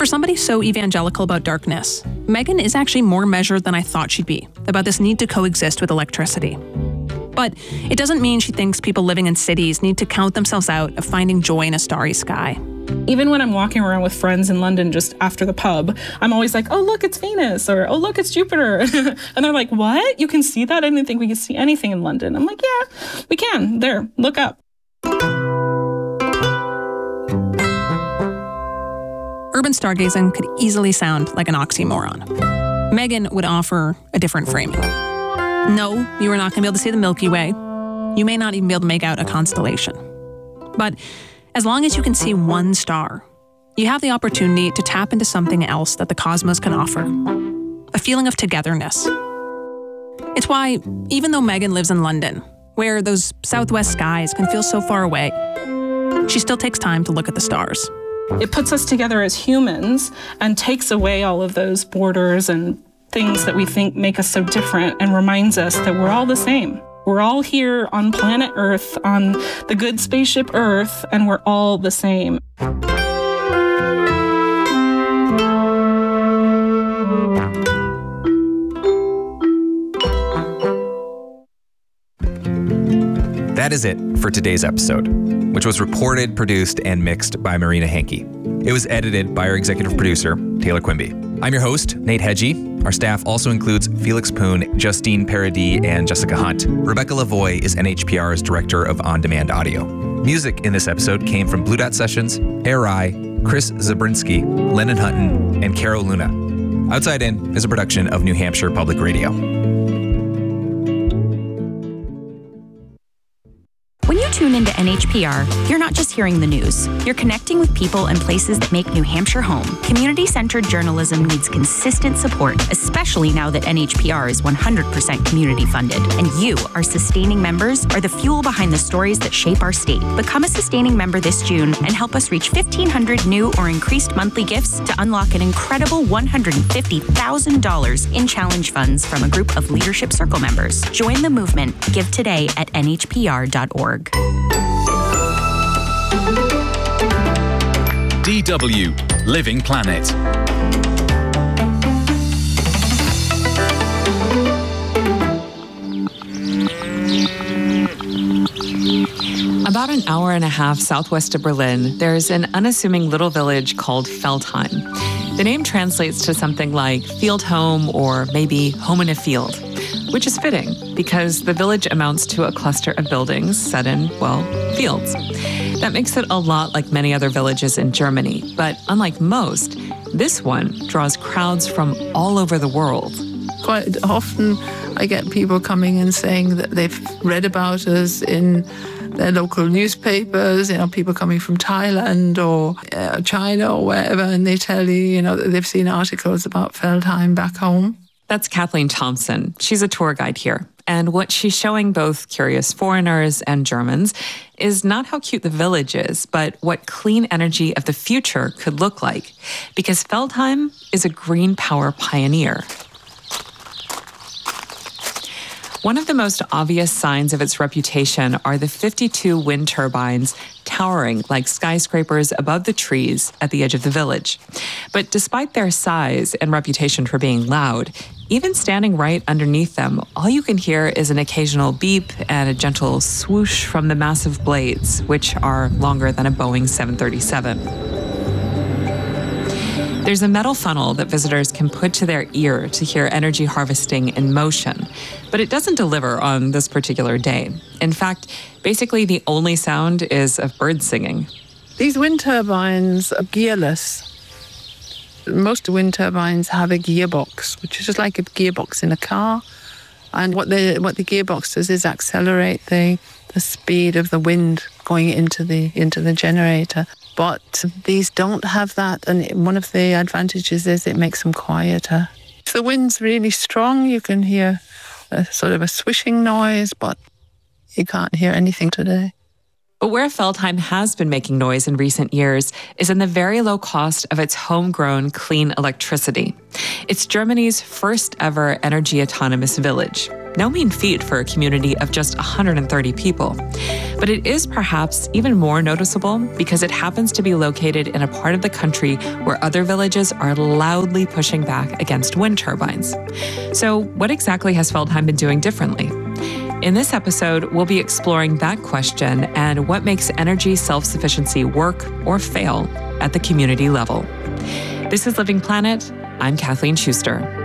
somebody so evangelical about darkness, Megan is actually more measured than I thought she'd be about this need to coexist with electricity. But it doesn't mean she thinks people living in cities need to count themselves out of finding joy in a starry sky. Even when I'm walking around with friends in London just after the pub, I'm always like, oh, look, it's Venus, or oh, look, it's Jupiter. And they're like, what? You can see that? I didn't think we could see anything in London. I'm like, yeah, we can. There, look up. Urban stargazing could easily sound like an oxymoron. Megan would offer a different framing. No, you are not going to be able to see the Milky Way. You may not even be able to make out a constellation. But as long as you can see one star, you have the opportunity to tap into something else that the cosmos can offer. A feeling of togetherness. It's why, even though Megan lives in London, where those southwest skies can feel so far away, she still takes time to look at the stars. It puts us together as humans and takes away all of those borders and things that we think make us so different and reminds us that we're all the same. We're all here on planet Earth, on the good spaceship Earth, and we're all the same. That is it for today's episode, which was reported, produced, and mixed by Marina Hankey. It was edited by our executive producer, Taylor Quimby. I'm your host, Nate Hedgie. Our staff also includes Felix Poon, Justine Paradis, and Jessica Hunt. Rebecca Lavoie is NHPR's Director of On-Demand Audio. Music in this episode came from Blue Dot Sessions, Air I, Chris Zabrinski, Lennon Hutton, and Carol Luna. Outside In is a production of New Hampshire Public Radio. When you tune into NHPR, you're not just hearing the news. You're connecting with people and places that make New Hampshire home. Community-centered journalism needs consistent support, especially now that NHPR is 100% community-funded. And you, our sustaining members, are the fuel behind the stories that shape our state. Become a sustaining member this June and help us reach 1,500 new or increased monthly gifts to unlock an incredible $150,000 in challenge funds from a group of Leadership Circle members. Join the movement. Give today at nhpr.org. DW Living Planet. About an hour and a half southwest of Berlin, there's an unassuming little village called Feldheim. The name translates to something like field home or maybe home in a field, which is fitting because the village amounts to a cluster of buildings set in, well, fields. That makes it a lot like many other villages in Germany, but unlike most, this one draws crowds from all over the world. Quite often I get people coming and saying that they've read about us in their local newspapers, people coming from Thailand or China or wherever, and they tell you, that they've seen articles about Feldheim back home. That's Kathleen Thompson. She's a tour guide here. And what she's showing both curious foreigners and Germans is not how cute the village is, but what clean energy of the future could look like. Because Feldheim is a green power pioneer. One of the most obvious signs of its reputation are the 52 wind turbines towering like skyscrapers above the trees at the edge of the village. But despite their size and reputation for being loud, even standing right underneath them, all you can hear is an occasional beep and a gentle swoosh from the massive blades, which are longer than a Boeing 737. There's a metal funnel that visitors can put to their ear to hear energy harvesting in motion, but it doesn't deliver on this particular day. In fact, basically the only sound is of birds singing. These wind turbines are gearless. Most wind turbines have a gearbox, which is just like a gearbox in a car. And what the gearbox does is accelerate the speed of the wind going into the generator. But these don't have that, and one of the advantages is it makes them quieter. If the wind's really strong, you can hear a sort of a swishing noise, but you can't hear anything today. But where Feldheim has been making noise in recent years is in the very low cost of its homegrown clean electricity. It's Germany's first ever energy autonomous village. No mean feat for a community of just 130 people. But it is perhaps even more noticeable because it happens to be located in a part of the country where other villages are loudly pushing back against wind turbines. So what exactly has Feldheim been doing differently? In this episode, we'll be exploring that question and what makes energy self-sufficiency work or fail at the community level. This is Living Planet. I'm Kathleen Schuster.